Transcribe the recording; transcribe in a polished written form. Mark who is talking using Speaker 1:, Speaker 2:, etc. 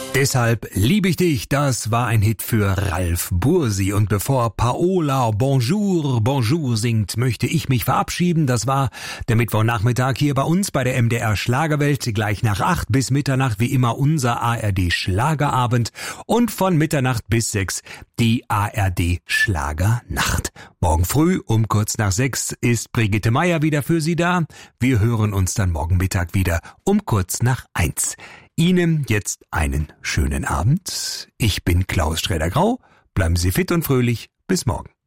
Speaker 1: Deshalb lieb ich dich, das war ein Hit für Ralf Bursi. Und bevor Paola Bonjour, Bonjour singt, möchte ich mich verabschieden. Das war der Mittwochnachmittag hier bei uns bei der MDR Schlagerwelt. Gleich nach 8 bis Mitternacht wie immer unser ARD Schlagerabend. Und von Mitternacht bis 6 die ARD Schlagernacht. Morgen früh um kurz nach 6 ist Brigitte Meier wieder für Sie da. Wir hören uns dann morgen Mittag wieder um kurz nach 1. Ihnen jetzt einen schönen Abend. Ich bin Klaus Sträder-Grau. Bleiben Sie fit und fröhlich. Bis morgen.